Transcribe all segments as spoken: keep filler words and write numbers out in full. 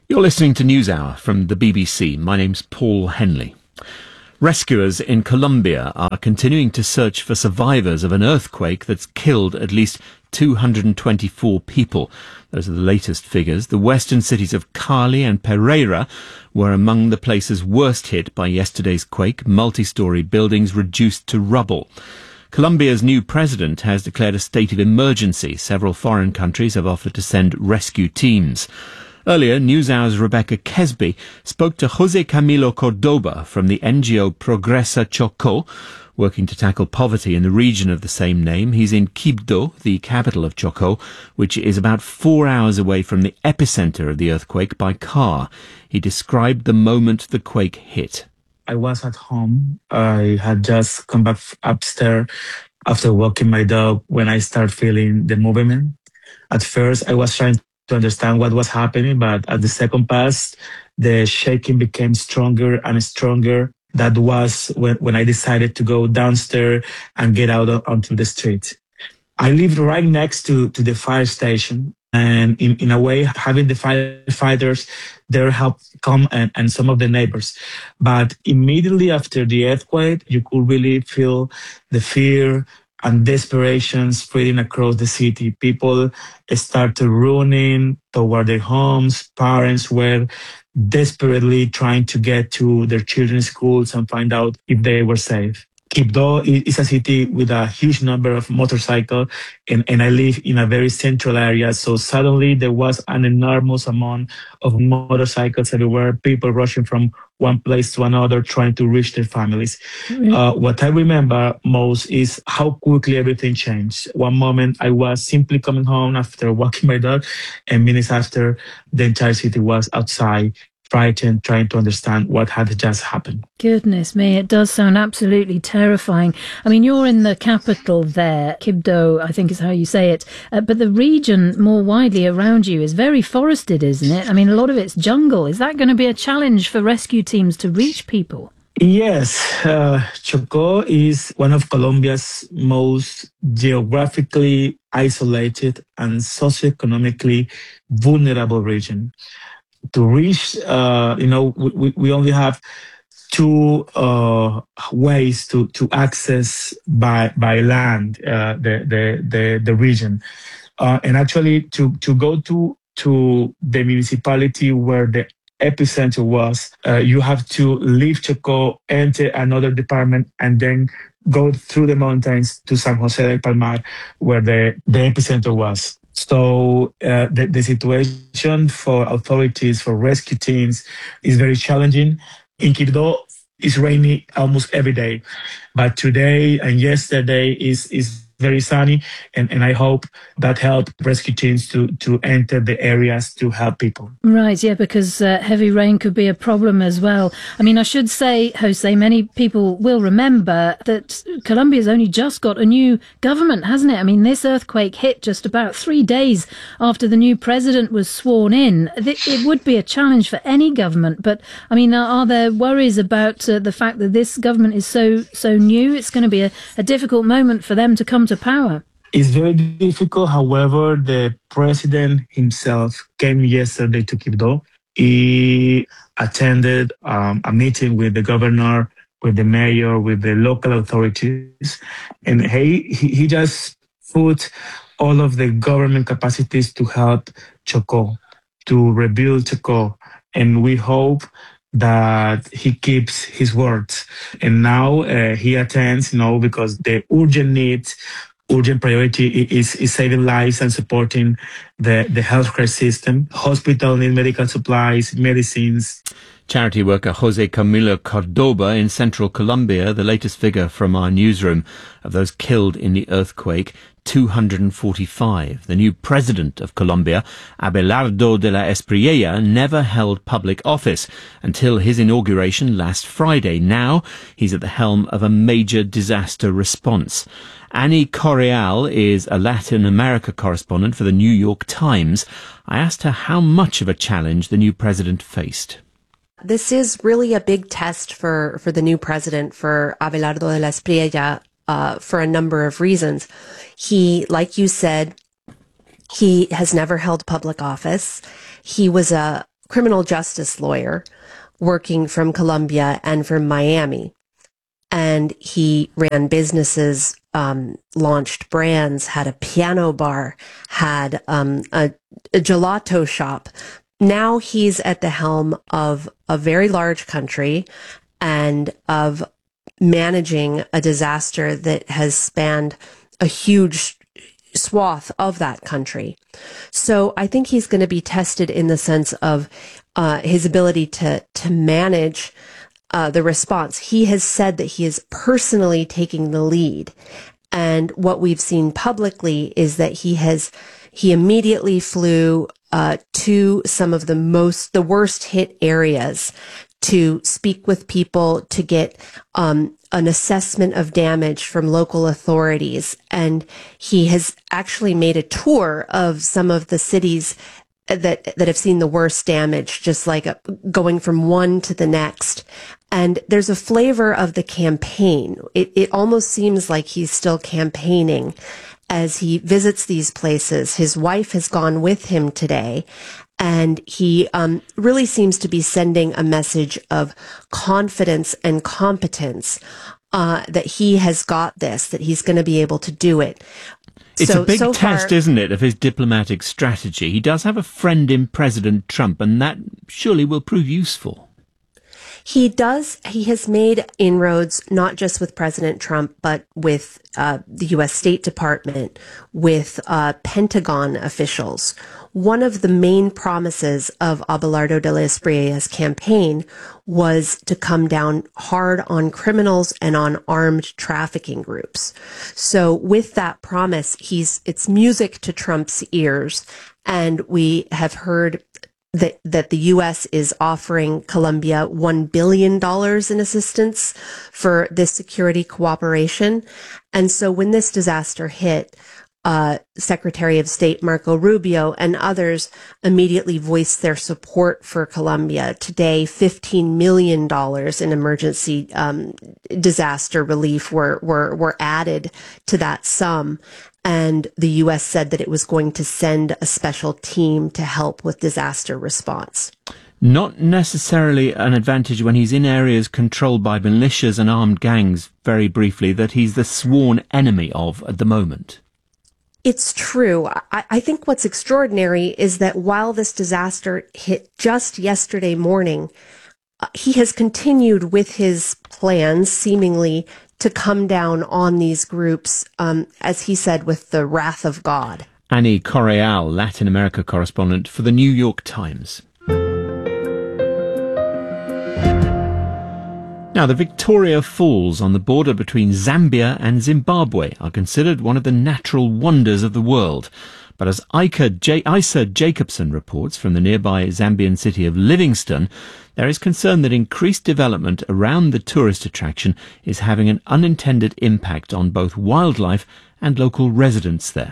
You're listening to NewsHour from the B B C. My name's Paul Henley. Rescuers in Colombia are continuing to search for survivors of an earthquake that's killed at least two hundred twenty-four people. Those are the latest figures. The western cities of Cali and Pereira were among the places worst hit by yesterday's quake, multi-storey buildings reduced to rubble. Colombia's new president has declared a state of emergency. Several foreign countries have offered to send rescue teams. Earlier, NewsHour's Rebecca Kesby spoke to Jose Camilo Cordoba from the N G O Progresa Chocó, working to tackle poverty in the region of the same name. He's in Quibdó, the capital of Chocó, which is about four hours away from the epicenter of the earthquake by car. He described the moment the quake hit. I was at home. I had just come back upstairs after walking my dog when I started feeling the movement. At first, I was trying to understand what was happening, but at the second pass, the shaking became stronger and stronger. That was when, when I decided to go downstairs and get out onto the street. I lived right next to, to the fire station, and in, in a way, having the firefighters there helped come and, and some of the neighbors. But immediately after the earthquake, you could really feel the fear and desperation spreading across the city. People started running toward their homes. Parents were desperately trying to get to their children's schools and find out if they were safe. Quibdó is a city with a huge number of motorcycles, and, and I live in a very central area. So suddenly there was an enormous amount of motorcycles everywhere, people rushing from one place to another, trying to reach their families. Mm-hmm. Uh, what I remember most is how quickly everything changed. One moment I was simply coming home after walking my dog, and minutes after, the entire city was outside, frightened, trying to understand what had just happened. Goodness me, it does sound absolutely terrifying. I mean, you're in the capital there, Quibdó, I think is how you say it, uh, but the region more widely around you is very forested, isn't it? I mean, a lot of it's jungle. Is that going to be a challenge for rescue teams to reach people? Yes, uh, Chocó is one of Colombia's most geographically isolated and socioeconomically vulnerable region. To reach, uh, you know, we, we only have two uh, ways to, to access by by land uh, the, the the the region, uh, and actually to to go to to the municipality where the epicenter was, uh, you have to leave Chocó, enter another department, and then go through the mountains to San José del Palmar, where the the epicenter was. So uh, the, the situation for authorities, for rescue teams, is very challenging. In Quibdó, it's rainy almost every day, but today and yesterday is is very sunny, and, and I hope that helped rescue teams to, to enter the areas to help people. Right, yeah, because uh, heavy rain could be a problem as well. I mean, I should say, Jose, many people will remember that Colombia's only just got a new government, hasn't it? I mean, this earthquake hit just about three days after the new president was sworn in. It would be a challenge for any government, but, I mean, are there worries about uh, the fact that this government is so so new? It's going to be a, a difficult moment for them to come to power. It's very difficult. However, the president himself came yesterday to Quibdó. He attended um, a meeting with the governor, with the mayor, with the local authorities, and he he just put all of the government capacities to help Chocó, to rebuild Chocó, and we hope that he keeps his words. And now uh, he attends, you know, because the urgent needs, urgent priority is, is saving lives and supporting the, the healthcare system. Hospital need medical supplies, medicines. Charity worker Jose Camilo Cordoba in central Colombia, the latest figure from our newsroom of those killed in the earthquake, two hundred forty-five. The new president of Colombia, Abelardo de la Espriella, never held public office until his inauguration last Friday. Now he's at the helm of a major disaster response. Annie Correal is a Latin America correspondent for the New York Times. I asked her how much of a challenge the new president faced. This is really a big test for, for the new president, for Abelardo de la Espriella, uh, for a number of reasons. He, like you said, he has never held public office. He was a criminal justice lawyer working from Colombia and from Miami. And he ran businesses, um, launched brands, had a piano bar, had um, a, a gelato shop. Now he's at the helm of a very large country and of managing a disaster that has spanned a huge swath of that country. So I think he's going to be tested in the sense of uh, his ability to to manage uh, the response. He has said that he is personally taking the lead. And what we've seen publicly is that he has, he immediately flew uh, to some of the most, the worst hit areas to speak with people, to get um, an assessment of damage from local authorities. And he has actually made a tour of some of the cities that that have seen the worst damage, just like a, going from one to the next. And there's a flavor of the campaign. It, it almost seems like he's still campaigning as he visits these places. His wife has gone with him today. And he um, really seems to be sending a message of confidence and competence uh, that he has got this, that he's going to be able to do it. It's so, a big so test, far, isn't it, of his diplomatic strategy. He does have a friend in President Trump, and that surely will prove useful. He does. He has made inroads, not just with President Trump, but with uh, the U S State Department, with uh, Pentagon officials. One of the main promises of Abelardo de la Espriella's campaign was to come down hard on criminals and on armed trafficking groups. So with that promise, he's it's music to Trump's ears. And we have heard that that the U S is offering Colombia one billion dollars in assistance for this security cooperation. And so when this disaster hit, uh, Secretary of State Marco Rubio and others immediately voiced their support for Colombia. Today, fifteen million dollars in emergency um, disaster relief were, were, were added to that sum. And the U S said that it was going to send a special team to help with disaster response. Not necessarily an advantage when he's in areas controlled by militias and armed gangs, very briefly, that he's the sworn enemy of at the moment. It's true. I, I think what's extraordinary is that while this disaster hit just yesterday morning, uh, he has continued with his plans, seemingly, to come down on these groups, um, as he said, with the wrath of God. Annie Correal, Latin America correspondent for the New York Times. Now, the Victoria Falls on the border between Zambia and Zimbabwe are considered one of the natural wonders of the world. But as Ika J- Isa Jacobson reports from the nearby Zambian city of Livingstone, there is concern that increased development around the tourist attraction is having an unintended impact on both wildlife and local residents there.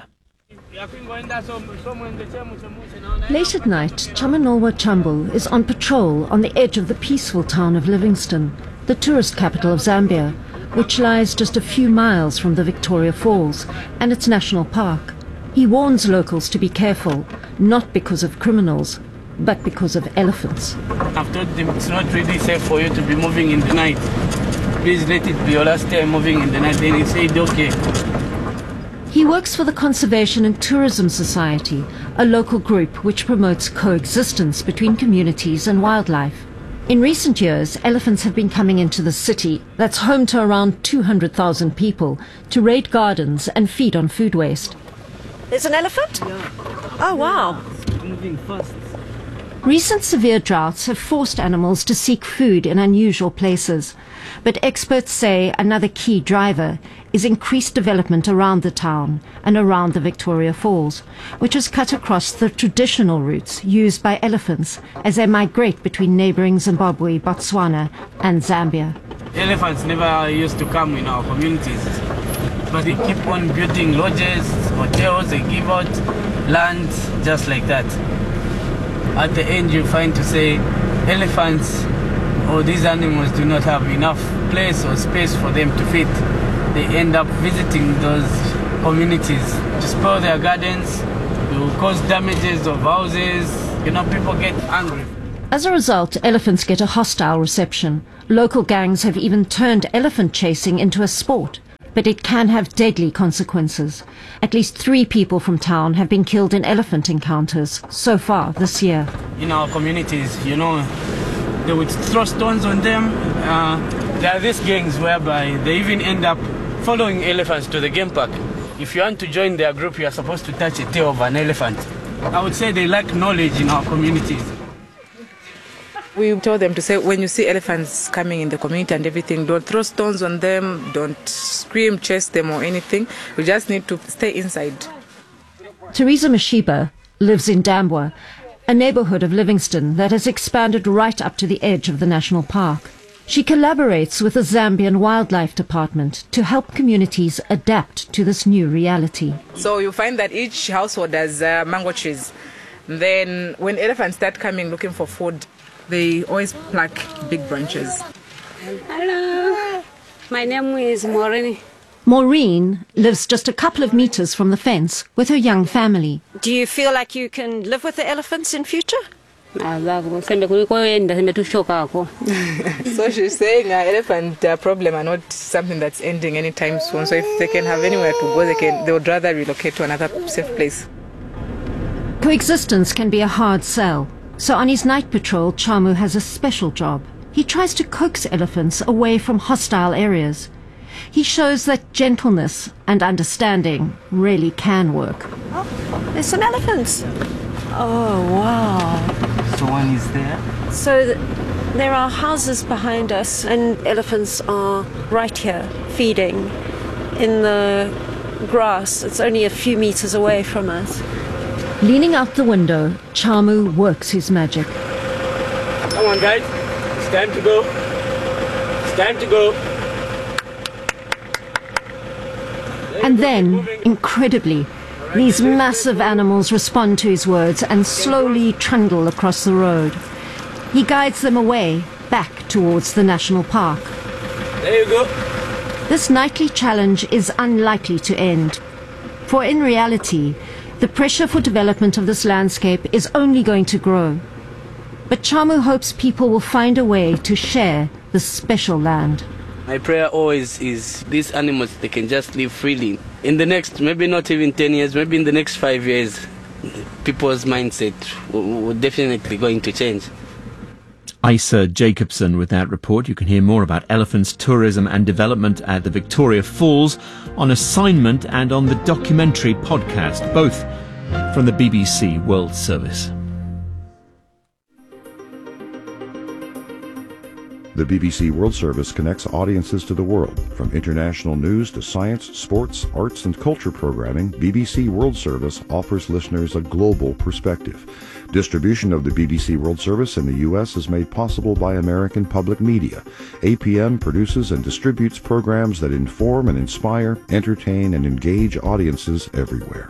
Late at night, Chamanolwa Chambu is on patrol on the edge of the peaceful town of Livingstone, the tourist capital of Zambia, which lies just a few miles from the Victoria Falls and its national park. He warns locals to be careful, not because of criminals, but because of elephants. I've told them it's not really safe for you to be moving in the night. Please let it be your last time moving in the night. Then he said, okay. He works for the Conservation and Tourism Society, a local group which promotes coexistence between communities and wildlife. In recent years, elephants have been coming into the city, that's home to around two hundred thousand people, to raid gardens and feed on food waste. There's an elephant? Yeah. Oh, wow. It's moving fast. Recent severe droughts have forced animals to seek food in unusual places. But experts say another key driver is increased development around the town and around the Victoria Falls, which has cut across the traditional routes used by elephants as they migrate between neighboring Zimbabwe, Botswana and Zambia. Elephants never used to come in our communities, but they keep on building lodges, hotels, they give out land just like that. At the end you find to say elephants or these animals do not have enough place or space for them to feed. They end up visiting those communities to spoil their gardens, to cause damages of houses. You know, people get angry. As a result, elephants get a hostile reception. Local gangs have even turned elephant chasing into a sport. But it can have deadly consequences. At least three people from town have been killed in elephant encounters so far this year. In our communities, you know, they would throw stones on them. Uh, there are these gangs whereby they even end up following elephants to the game park. If you want to join their group, you are supposed to touch a tail of an elephant. I would say they lack knowledge in our communities. We told them to say, when you see elephants coming in the community and everything, don't throw stones on them, don't scream, chase them or anything. We just need to stay inside. Teresa Mashiba lives in Dambwa, a neighborhood of Livingston that has expanded right up to the edge of the national park. She collaborates with the Zambian Wildlife Department to help communities adapt to this new reality. So you find that each household has uh, mango trees. Then when elephants start coming looking for food, they always pluck big branches. Hello, my name is Maureen. Maureen lives just a couple of meters from the fence with her young family. Do you feel like you can live with the elephants in future? So she's saying uh, elephant uh, problem are not something that's ending anytime soon. So if they can have anywhere to go, they can. They would rather relocate to another safe place. Coexistence can be a hard sell. So on his night patrol, Chamu has a special job. He tries to coax elephants away from hostile areas. He shows that gentleness and understanding really can work. Oh, there's some elephants. Oh, wow. So one is there. So th- there are houses behind us and elephants are right here feeding in the grass. It's only a few meters away from us. Leaning out the window, Chamu works his magic. Come on, guys. It's time to go. It's time to go. And then, incredibly, these massive animals respond to his words and slowly trundle across the road. He guides them away, back towards the national park. There you go. This nightly challenge is unlikely to end. For in reality, the pressure for development of this landscape is only going to grow. But Chamu hopes people will find a way to share this special land. My prayer always is these animals, they can just live freely. In the next, maybe not even ten years, maybe in the next five years, people's mindset will definitely going to change. Isa Jacobson with that report. You can hear more about elephants, tourism and development at the Victoria Falls on Assignment and on the documentary podcast, both from the B B C World Service. The B B C World Service connects audiences to the world. From international news to science, sports, arts and culture programming, B B C World Service offers listeners a global perspective. Distribution of the B B C World Service in the U S is made possible by American Public Media. A P M produces and distributes programs that inform and inspire, entertain and engage audiences everywhere.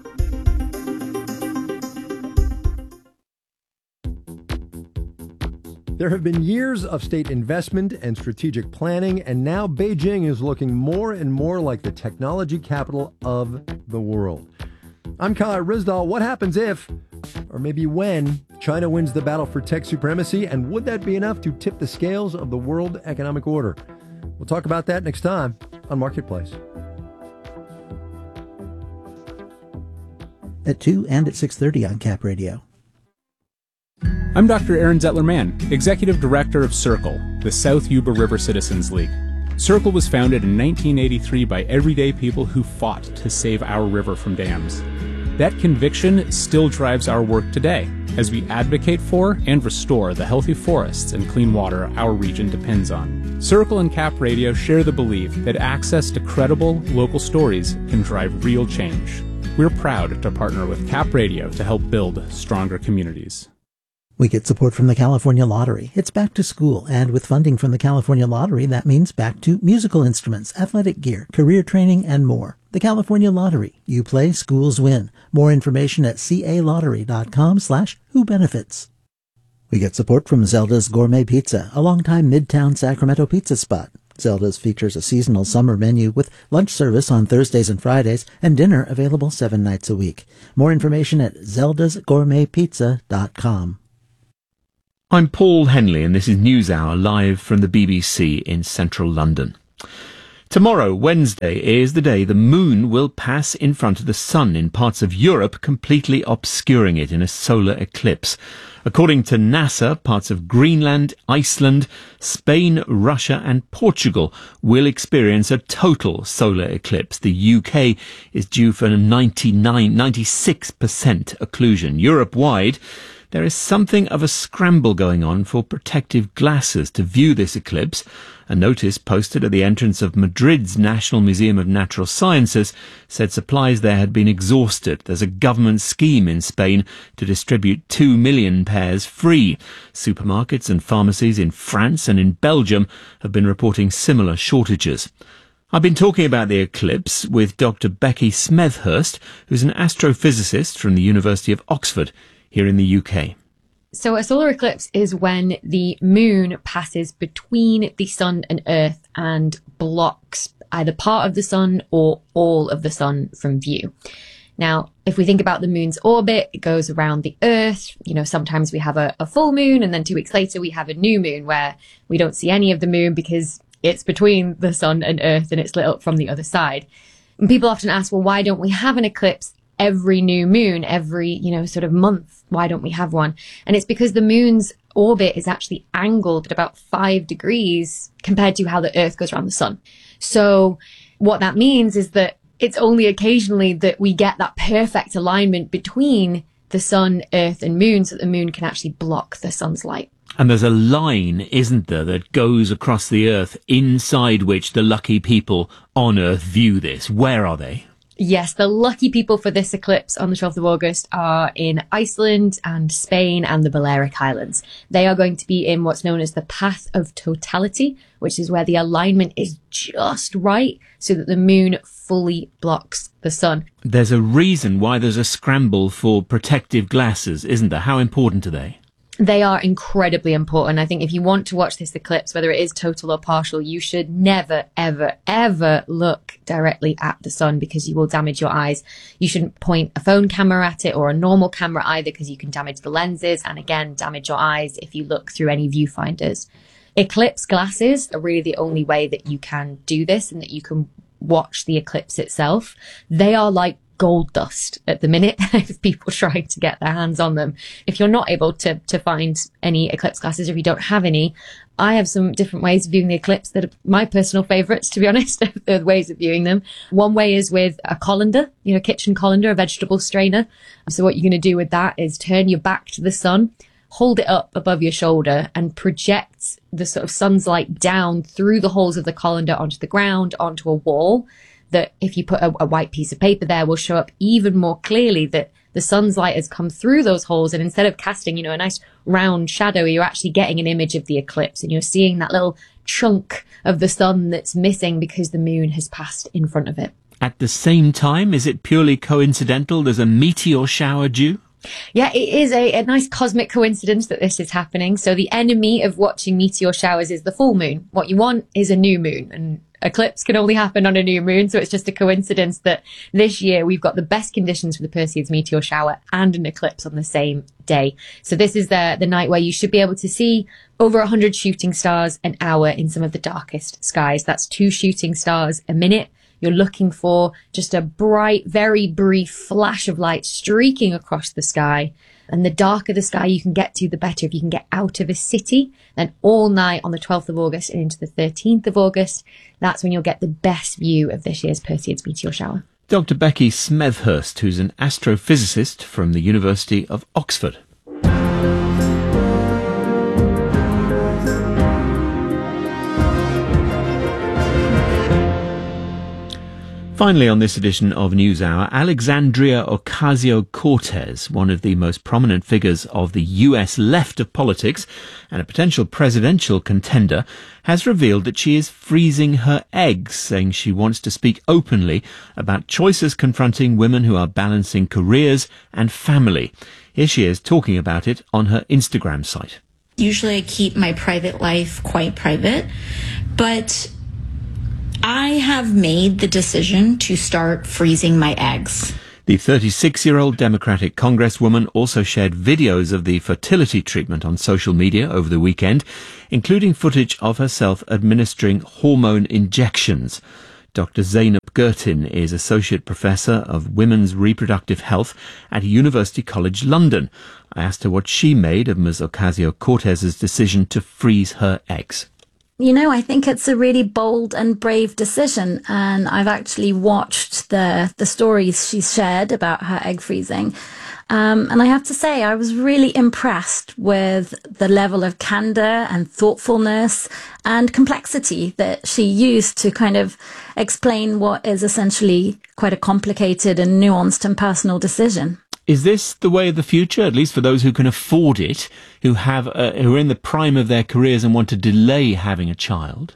There have been years of state investment and strategic planning, and now Beijing is looking more and more like the technology capital of the world. I'm Kyle Rizdal. What happens if, or maybe when, China wins the battle for tech supremacy, and would that be enough to tip the scales of the world economic order? We'll talk about that next time on Marketplace. At two and at six thirty on Cap Radio. I'm Doctor Aaron Zettler-Mann, Executive Director of Circle, the South Yuba River Citizens League. Circle was founded in nineteen eighty-three by everyday people who fought to save our river from dams. That conviction still drives our work today as we advocate for and restore the healthy forests and clean water our region depends on. Circle and Cap Radio share the belief that access to credible local stories can drive real change. We're proud to partner with Cap Radio to help build stronger communities. We get support from the California Lottery. It's back to school, and with funding from the California Lottery, that means back to musical instruments, athletic gear, career training, and more. The California Lottery. You play, schools win. More information at calottery.com slash who benefits. We get support from Zelda's Gourmet Pizza, a longtime Midtown Sacramento pizza spot. Zelda's features a seasonal summer menu with lunch service on Thursdays and Fridays and dinner available seven nights a week. More information at zeldas gourmet pizza dot com. I'm Paul Henley and this is NewsHour live from the B B C in central London. Tomorrow, Wednesday, is the day the moon will pass in front of the sun in parts of Europe, completely obscuring it in a solar eclipse. According to NASA, parts of Greenland, Iceland, Spain, Russia and Portugal will experience a total solar eclipse. The U K is due for a ninety-nine, ninety-six percent occlusion. Europe-wide, there is something of a scramble going on for protective glasses to view this eclipse. A notice posted at the entrance of Madrid's National Museum of Natural Sciences said supplies there had been exhausted. There's a government scheme in Spain to distribute two million pairs free. Supermarkets and pharmacies in France and in Belgium have been reporting similar shortages. I've been talking about the eclipse with Doctor Becky Smethurst, who's an astrophysicist from the University of Oxford here in the U K. So a solar eclipse is when the moon passes between the sun and Earth and blocks either part of the sun or all of the sun from view. Now, if we think about the moon's orbit, it goes around the Earth. You know, sometimes we have a, a full moon and then two weeks later we have a new moon where we don't see any of the moon because it's between the sun and Earth and it's lit up from the other side. And people often ask, well, why don't we have an eclipse every new moon, every, you know, sort of month? Why don't we have one? And it's because the moon's orbit is actually angled at about five degrees compared to how the Earth goes around the sun. So what that means is that it's only occasionally that we get that perfect alignment between the sun, Earth and moon so that the moon can actually block the sun's light. And there's a line, isn't there, that goes across the Earth inside which the lucky people on Earth view this. Where are they? Yes, the lucky people for this eclipse on the twelfth of August are in Iceland and Spain and the Balearic Islands. They are going to be in what's known as the path of totality, which is where the alignment is just right so that the moon fully blocks the sun. There's a reason why there's a scramble for protective glasses, isn't there? How important are they? They are incredibly important. I think if you want to watch this eclipse, whether it is total or partial, you should never, ever, ever look directly at the sun because you will damage your eyes. You shouldn't point a phone camera at it or a normal camera either because you can damage the lenses and again, damage your eyes if you look through any viewfinders. Eclipse glasses are really the only way that you can do this and that you can watch the eclipse itself. They are like gold dust at the minute if people trying to get their hands on them. If you're not able to to find any eclipse glasses, or if you don't have any, I have some different ways of viewing the eclipse that are my personal favorites, to be honest, the ways of viewing them. One way is with a colander, you know, kitchen colander, a vegetable strainer. So what you're going to do with that is turn your back to the sun, hold it up above your shoulder and project the sort of sun's light down through the holes of the colander onto the ground, onto a wall, that if you put a, a white piece of paper there will show up even more clearly that the sun's light has come through those holes. And instead of casting, you know, a nice round shadow, you're actually getting an image of the eclipse and you're seeing that little chunk of the sun that's missing because the moon has passed in front of it. At the same time, is it purely coincidental there's a meteor shower due? Yeah, it is a, a nice cosmic coincidence that this is happening. So the enemy of watching meteor showers is the full moon. What you want is a new moon, and eclipse can only happen on a new moon. So it's just a coincidence that this year we've got the best conditions for the Perseids meteor shower and an eclipse on the same day. So this is the, the night where you should be able to see over one hundred shooting stars an hour in some of the darkest skies. That's two shooting stars a minute. You're looking for just a bright, very brief flash of light streaking across the sky. And the darker the sky you can get to, the better. If you can get out of a city, then all night on the twelfth of August and into the thirteenth of August, that's when you'll get the best view of this year's Perseids meteor shower. Doctor Becky Smethurst, who's an astrophysicist from the University of Oxford. Finally, on this edition of NewsHour, Alexandria Ocasio-Cortez, one of the most prominent figures of the U S left of politics and a potential presidential contender, has revealed that she is freezing her eggs, saying she wants to speak openly about choices confronting women who are balancing careers and family. Here she is talking about it on her Instagram site. Usually I keep my private life quite private, but I have made the decision to start freezing my eggs. The thirty-six-year-old Democratic Congresswoman also shared videos of the fertility treatment on social media over the weekend, including footage of herself administering hormone injections. Doctor Zeynep Gurtin is Associate Professor of Women's Reproductive Health at University College London. I asked her what she made of Miz Ocasio-Cortez's decision to freeze her eggs. You know, I think it's a really bold and brave decision, and I've actually watched the the stories she's shared about her egg freezing. Um, and I have to say, I was really impressed with the level of candor and thoughtfulness and complexity that she used to kind of explain what is essentially quite a complicated and nuanced and personal decision. Is this the way of the future, at least for those who can afford it, who have uh, who are in the prime of their careers and want to delay having a child?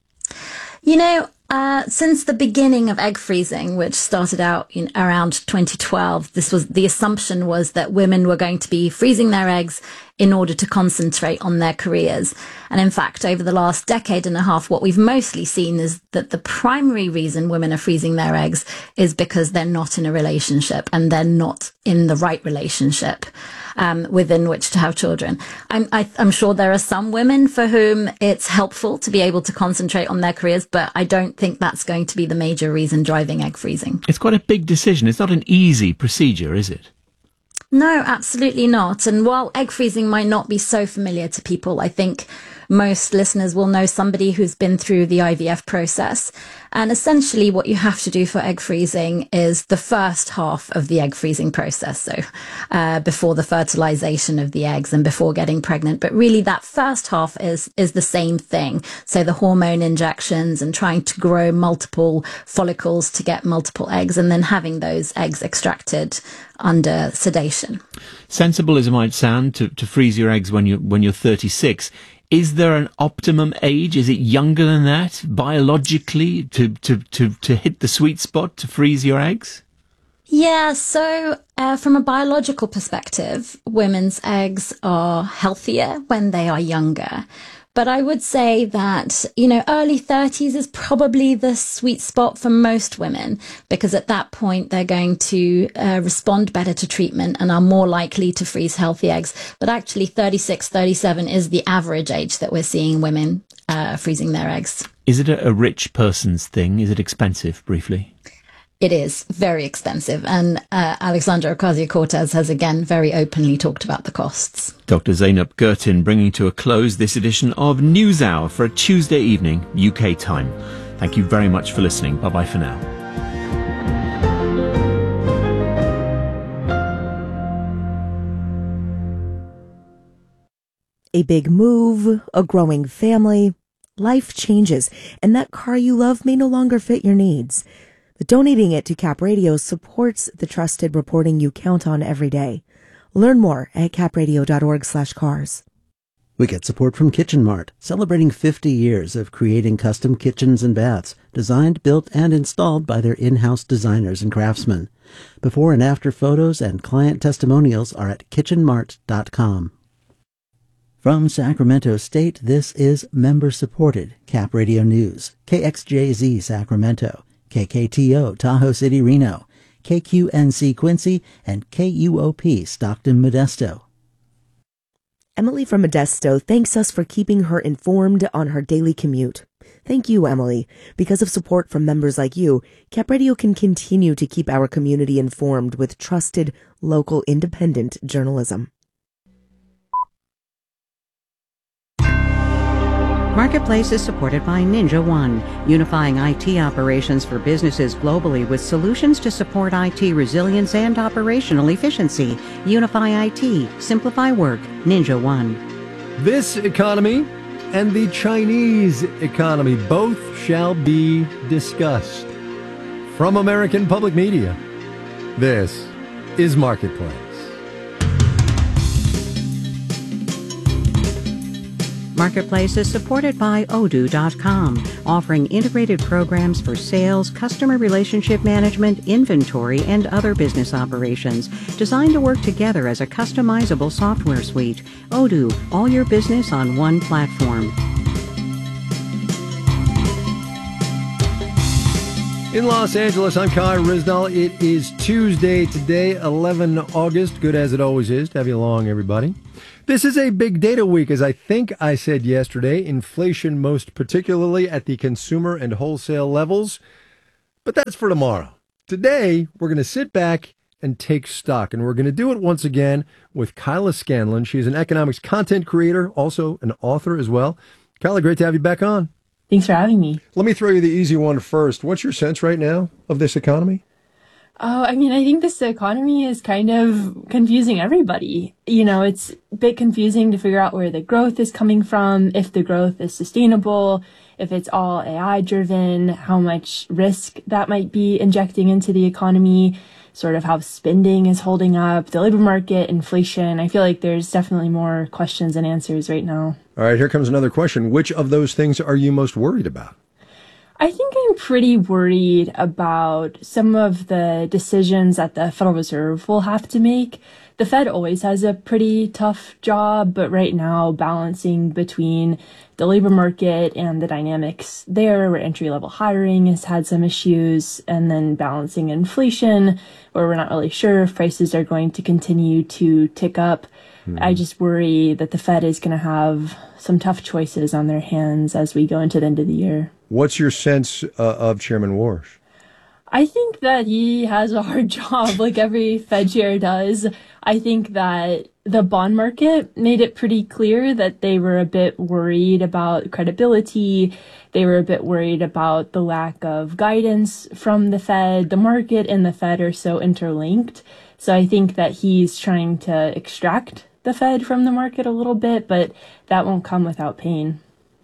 You know, uh, since the beginning of egg freezing, which started out in around twenty twelve, this was the assumption was that women were going to be freezing their eggs in order to concentrate on their careers. And in fact, over the last decade and a half, what we've mostly seen is that the primary reason women are freezing their eggs is because they're not in a relationship and they're not in the right relationship um, within which to have children. I'm, I, I'm sure there are some women for whom it's helpful to be able to concentrate on their careers, but I don't think that's going to be the major reason driving egg freezing. It's quite a big decision. It's not an easy procedure, is it? No, absolutely not. And while egg freezing might not be so familiar to people, I think most listeners will know somebody who's been through the I V F process. And essentially what you have to do for egg freezing is the first half of the egg freezing process. So uh, before the fertilization of the eggs and before getting pregnant. But really that first half is, is the same thing. So the hormone injections and trying to grow multiple follicles to get multiple eggs and then having those eggs extracted under sedation. Sensible as it might sound to, to freeze your eggs when you when you're thirty-six. Is there an optimum age? Is it younger than that, biologically, to, to, to, to hit the sweet spot to freeze your eggs? Yeah, so uh, from a biological perspective, women's eggs are healthier when they are younger. But I would say that, you know, early thirties is probably the sweet spot for most women, because at that point they're going to uh, respond better to treatment and are more likely to freeze healthy eggs. But actually thirty-six, thirty-seven is the average age that we're seeing women uh, freezing their eggs. Is it a, a rich person's thing? Is it expensive, briefly? It is very expensive. And uh, Alexandra Ocasio-Cortez has again very openly talked about the costs. Doctor Zeynep Gurtin bringing to a close this edition of NewsHour for a Tuesday evening, U K time. Thank you very much for listening. Bye-bye for now. A big move, a growing family, life changes, and that car you love may no longer fit your needs. But donating it to Cap Radio supports the trusted reporting you count on every day. Learn more at capradio.org slash cars. We get support from Kitchen Mart, celebrating fifty years of creating custom kitchens and baths, designed, built, and installed by their in-house designers and craftsmen. Before and after photos and client testimonials are at kitchen mart dot com. From Sacramento State, this is member-supported Cap Radio News, K X J Z Sacramento, K K T O Tahoe City Reno, K Q N C Quincy, and K U O P Stockton Modesto. Emily from Modesto thanks us for keeping her informed on her daily commute. Thank you, Emily. Because of support from members like you, Cap Radio can continue to keep our community informed with trusted, local, independent journalism. Marketplace is supported by Ninja One, unifying I T operations for businesses globally with solutions to support I T resilience and operational efficiency. Unify I T, simplify work, Ninja One. This economy and the Chinese economy both shall be discussed. From American Public Media, this is Marketplace. Marketplace is supported by Odoo dot com, offering integrated programs for sales, customer relationship management, inventory, and other business operations, designed to work together as a customizable software suite. Odoo, all your business on one platform. In Los Angeles, I'm Kai Rizdal. It is Tuesday today, eleven August. Good as it always is to have you along, everybody. This is a big data week, as I think I said yesterday. Inflation most particularly at the consumer and wholesale levels. But that's for tomorrow. Today, we're going to sit back and take stock. And we're going to do it once again with Kyla Scanlon. She's an economics content creator, also an author as well. Kyla, great to have you back on. Thanks for having me. Let me throw you the easy one first. What's your sense right now of this economy? Oh, I mean, I think this economy is kind of confusing everybody. You know, it's a bit confusing to figure out where the growth is coming from, if the growth is sustainable, if it's all A I driven, how much risk that might be injecting into the economy, sort of how spending is holding up, the labor market, inflation. I feel like there's definitely more questions than answers right now. All right, here comes another question. Which of those things are you most worried about? I think I'm pretty worried about some of the decisions that the Federal Reserve will have to make. The Fed always has a pretty tough job, but right now balancing between the labor market and the dynamics there, where entry-level hiring has had some issues, and then balancing inflation, where we're not really sure if prices are going to continue to tick up. Mm. I just worry that the Fed is going to have some tough choices on their hands as we go into the end of the year. What's your sense uh, of Chairman Warsh? I think that he has a hard job, like every Fed chair does. I think that the bond market made it pretty clear that they were a bit worried about credibility. They were a bit worried about the lack of guidance from the Fed. The market and the Fed are so interlinked. So I think that he's trying to extract the Fed from the market a little bit, but that won't come without pain.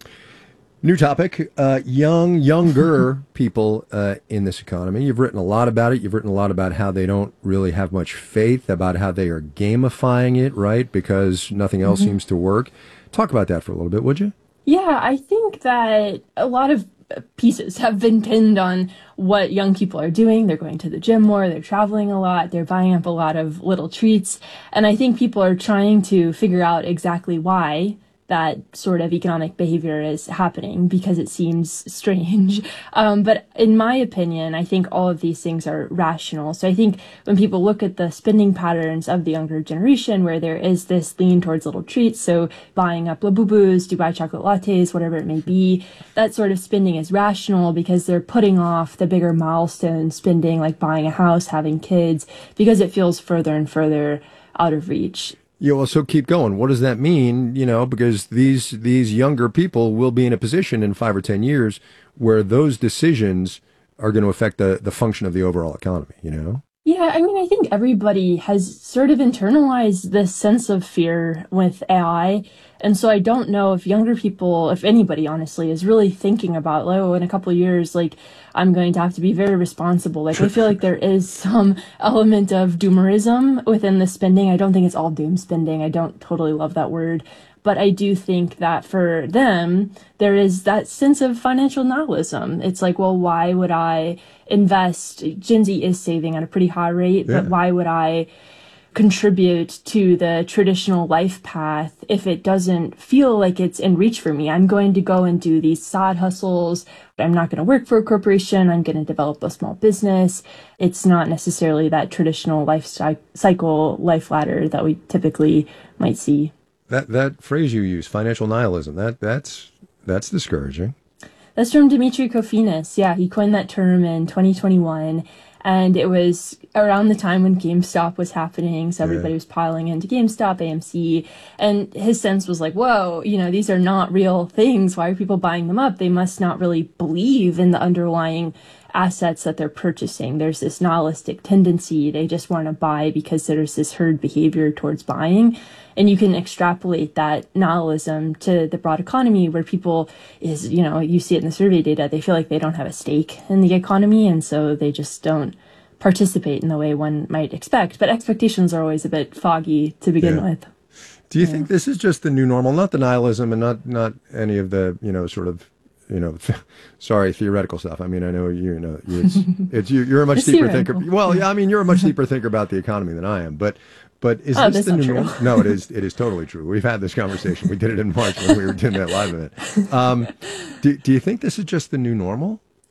New topic, uh, young, younger people uh, in this economy. You've written a lot about it. You've written a lot about how they don't really have much faith, about how they are gamifying it, right? Because nothing else mm-hmm. seems to work. Talk about that for a little bit, would you? Yeah, I think that a lot of pieces have been pinned on what young people are doing. They're going to the gym more, they're traveling a lot, they're buying up a lot of little treats. And I think people are trying to figure out exactly why that sort of economic behavior is happening, because it seems strange. Um, but in my opinion, I think all of these things are rational. So I think when people look at the spending patterns of the younger generation, where there is this lean towards little treats, so buying up Labubus, Dubai chocolate lattes, whatever it may be, that sort of spending is rational because they're putting off the bigger milestone spending, like buying a house, having kids, because it feels further and further out of reach. Yeah, well, so keep going. What does that mean? You know, because these these younger people will be in a position in five or ten years where those decisions are going to affect the, the function of the overall economy, you know? Yeah, I mean, I think everybody has sort of internalized this sense of fear with A I. And so I don't know if younger people, if anybody, honestly, is really thinking about, like, oh, in a couple of years, like, I'm going to have to be very responsible. Like, I feel like there is some element of doomerism within the spending. I don't think it's all doom spending. I don't totally love that word. But I do think that for them, there is that sense of financial nihilism. It's like, well, why would I invest? Gen Z is saving at a pretty high rate, yeah. but why would I contribute to the traditional life path if it doesn't feel like it's in reach for me? I'm going to go and do these side hustles. I'm not going to work for a corporation. I'm going to develop a small business. It's not necessarily that traditional life cycle, life ladder that we typically might see. That that phrase you use, financial nihilism, that that's that's discouraging. That's from Dimitri Kofinas. Yeah, he coined that term in twenty twenty-one. And it was around the time when GameStop was happening. So everybody yeah. was piling into GameStop, A M C. And his sense was like, whoa, you know, these are not real things. Why are people buying them up? They must not really believe in the underlying assets that they're purchasing. There's this nihilistic tendency. They just want to buy because there's this herd behavior towards buying. And you can extrapolate that nihilism to the broad economy, where people is, you know, you see it in the survey data, they feel like they don't have a stake in the economy. And so they just don't participate in the way one might expect. But expectations are always a bit foggy to begin yeah. with. Do you yeah. think this is just the new normal? Not the nihilism and not, not any of the, you know, sort of, you know, sorry, theoretical stuff. I mean, I know you, you know, it's, it's you, you're a much it's deeper thinker. Well, yeah, I mean, you're a much deeper thinker about the economy than I am. But, but is oh, this the new true. normal? No, it is. It is totally true. We've had this conversation. We did it in March when we were doing that live event. Um, do, do you think this is just the new normal?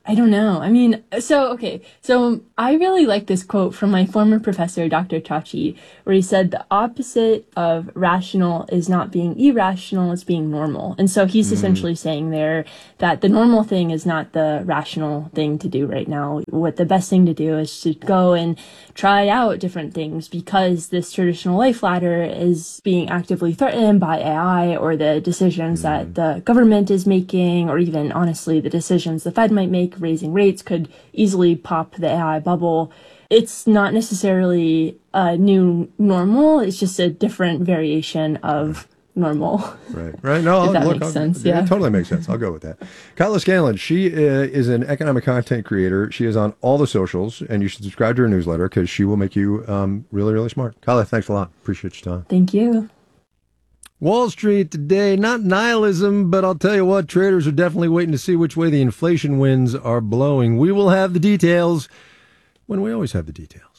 I don't know. I mean, so, okay. So I really like this quote from my former professor, Doctor Chachi, where he said the opposite of rational is not being irrational, it's being normal. And so he's mm. essentially saying there that the normal thing is not the rational thing to do right now. What the best thing to do is to go and try out different things, because this traditional life ladder is being actively threatened by A I or the decisions mm. that the government is making, or even honestly the decisions the Fed might make. Raising rates could easily pop the A I bubble. It's not necessarily a new normal. It's just a different variation of normal. Right, right. No, if that look, makes I'll, sense. Yeah, Yeah, it totally makes sense. I'll go with that. Kyla Scanlon, she uh, is an economic content creator. She is on all the socials, and you should subscribe to her newsletter because she will make you um, really, really smart. Kyla, thanks a lot. Appreciate your time. Thank you. Wall Street today, not nihilism, but I'll tell you what, traders are definitely waiting to see which way the inflation winds are blowing. We will have the details when we always have the details.